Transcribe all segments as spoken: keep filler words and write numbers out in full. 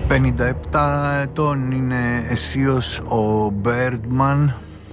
πενήντα επτά ετών είναι αισίως ο Birdman,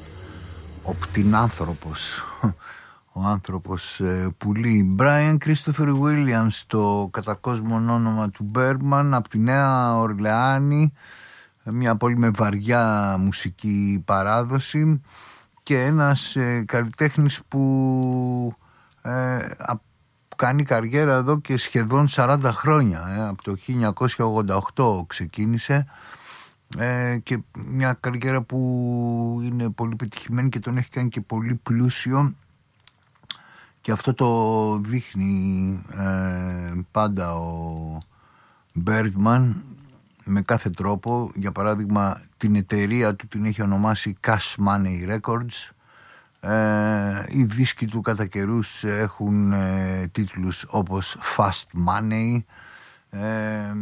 ο πτηνάνθρωπος, ο άνθρωπος πουλί. Brian Christopher Williams, το κατακόσμον όνομα του Birdman, από τη Νέα Ορλεάνη, μια πόλη με βαριά μουσική παράδοση, και ένας ε, καλλιτέχνης που ε, κάνει καριέρα εδώ και σχεδόν σαράντα χρόνια. Ε, από το χίλια εννιακόσια ογδόντα οκτώ ξεκίνησε, ε, και μια καριέρα που είναι πολύ πετυχημένη και τον έχει κάνει και πολύ πλούσιο, και αυτό το δείχνει ε, πάντα ο Birdman με κάθε τρόπο. Για παράδειγμα, την εταιρεία του την έχει ονομάσει Cash Money Records. Ε, οι δίσκοι του κατά καιρούς έχουν ε, τίτλους όπως Fast Money, ε,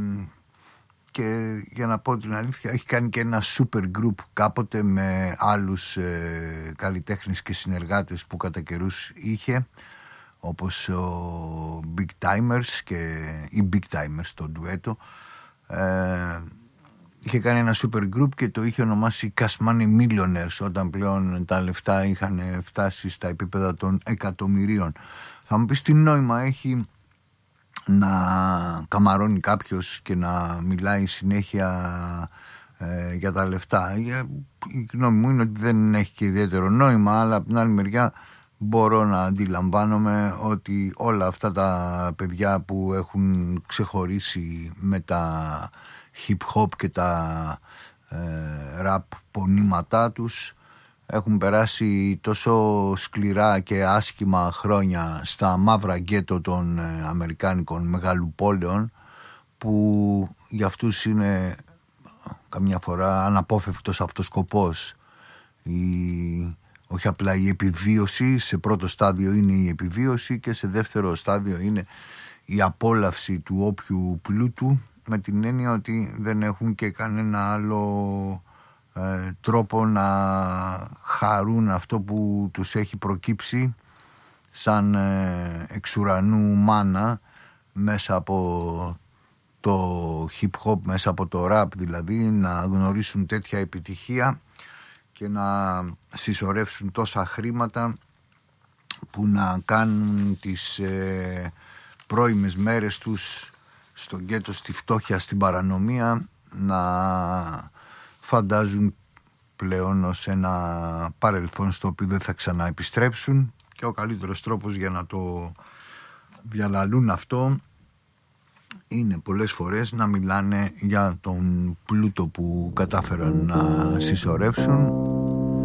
και για να πω την αλήθεια έχει κάνει και ένα super group κάποτε με άλλους ε, καλλιτέχνες και συνεργάτες που κατά καιρούς είχε, όπως ο Big Timers και οι Big Timers, το ντουέτο. Ε, είχε κάνει ένα super group και το είχε ονομάσει Cash Money Millionaires, όταν πλέον τα λεφτά είχαν φτάσει στα επίπεδα των εκατομμυρίων. Θα μου πεις τι νόημα έχει να καμαρώνει κάποιος και να μιλάει συνέχεια ε, για τα λεφτά. Η γνώμη μου είναι ότι δεν έχει και ιδιαίτερο νόημα, αλλά από την άλλη μεριά μπορώ να αντιλαμβάνομαι ότι όλα αυτά τα παιδιά που έχουν ξεχωρίσει με τα hip hop και τα ε, rap πονήματά τους έχουν περάσει τόσο σκληρά και άσχημα χρόνια στα μαύρα γκέτο των ε, αμερικάνικων μεγαλοπόλεων, που για αυτούς είναι καμιά φορά αναπόφευκτος αυτός σκοπός. Η, όχι απλά η επιβίωση, σε πρώτο στάδιο είναι η επιβίωση και σε δεύτερο στάδιο είναι η απόλαυση του όποιου πλούτου, με την έννοια ότι δεν έχουν και κανένα άλλο ε, τρόπο να χαρούν αυτό που τους έχει προκύψει σαν ε, εξουρανού μάνα μέσα από το hip hop, μέσα από το rap δηλαδή, να γνωρίσουν τέτοια επιτυχία και να συσσωρεύσουν τόσα χρήματα που να κάνουν τις ε, πρώιμες μέρες τους στο γκέτο, στη φτώχεια, στην παρανομία, να φαντάζουν πλέον ως ένα παρελθόν στο οποίο δεν θα ξαναεπιστρέψουν, και ο καλύτερος τρόπος για να το διαλαλούν αυτό είναι πολλές φορές να μιλάνε για τον πλούτο που κατάφεραν να συσσωρεύσουν